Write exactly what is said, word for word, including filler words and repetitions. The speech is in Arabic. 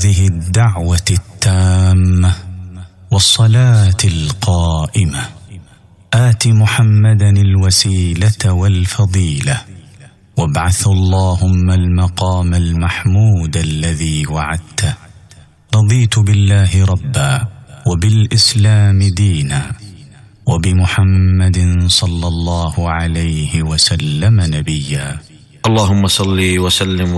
هذه الدعوة التامة والصلاة القائمة آت محمدا الوسيلة والفضيلة وابعث اللهم المقام المحمود الذي وعدته. رضيت بالله ربا وبالإسلام دينا وبمحمد صلى الله عليه وسلم نبيا. اللهم صل وسلم